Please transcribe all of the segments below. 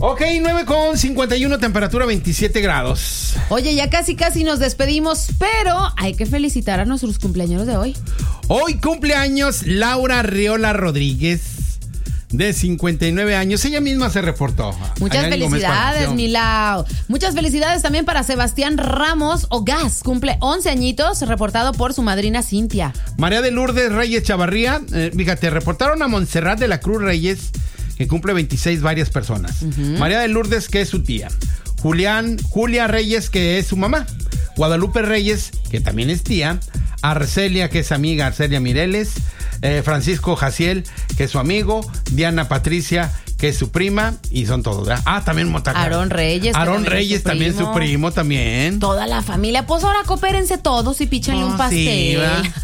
Ok, 9:51, temperatura 27 grados. Oye, ya casi nos despedimos, pero hay que felicitar a nuestros cumpleaños de hoy. Hoy cumpleaños Laura Arriola Rodríguez, de 59 años. Ella misma se reportó. Muchas felicidades, Milau. Muchas felicidades también para Sebastián Ramos Ogas. Cumple 11 añitos, reportado por su madrina Cintia. María de Lourdes Reyes Chavarría. Fíjate, reportaron a Montserrat de la Cruz Reyes, que cumple 26 varias personas. María de Lourdes, que es su tía. Julia Reyes, que es su mamá. Guadalupe Reyes, que también es tía. Arcelia, que es amiga, Arcelia Mireles. Francisco Jaciel, que es su amigo. Diana Patricia, que es su prima. Y son todos, ¿verdad? También Motacar. Aarón Reyes. Aarón Reyes, también su primo, también. Toda la familia. Pues ahora coopérense todos y píchanle un pastel. Sí,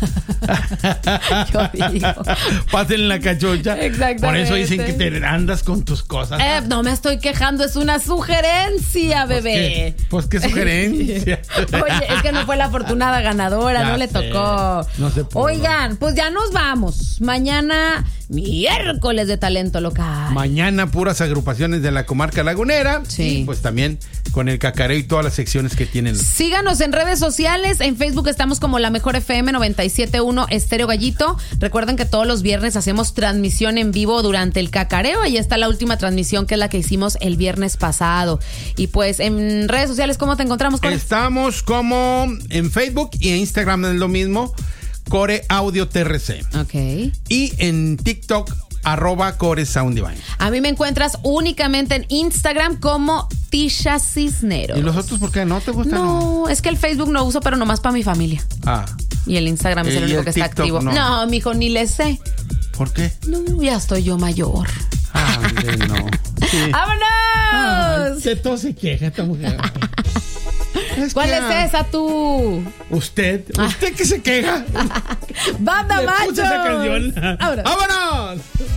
yo digo. Pásenle la cachucha. Exactamente. Por eso dicen que te andas con tus cosas. No me estoy quejando, es una sugerencia, bebé. Pues qué sugerencia. Oye, es que no fue la afortunada ganadora, ya no le tocó. No se pudo. Oigan, pues ya nos vamos. Mañana, miércoles de talento local. Mañana puras agrupaciones de la comarca lagunera. Sí. Y pues también con el cacareo y todas las secciones que tienen. Síganos en redes sociales. En Facebook estamos como La Mejor FM 97.1 Estéreo Gallito. Recuerden que todos los viernes hacemos transmisión en vivo durante el cacareo. Ahí está la última transmisión, que es la que hicimos el viernes pasado. Y pues en redes sociales, ¿cómo te encontramos, Core? Estamos como en Facebook y en Instagram es lo mismo. Core Audio TRC. Ok. Y en TikTok, @Core Sound Divine. A mí me encuentras únicamente en Instagram como Tisha Cisneros. ¿Y los otros por qué no te gustan? No, es que el Facebook no uso, pero nomás para mi familia. Y el Instagram es el único que está activo. No, mijo, ni le sé. ¿Por qué? No, ya estoy yo mayor. No. Sí. ¡Vámonos! De todo se queja esta mujer. ¿Cuál es esa tú? Usted que se queja. ¡Banda macho! Esa canción. ¡Vámonos!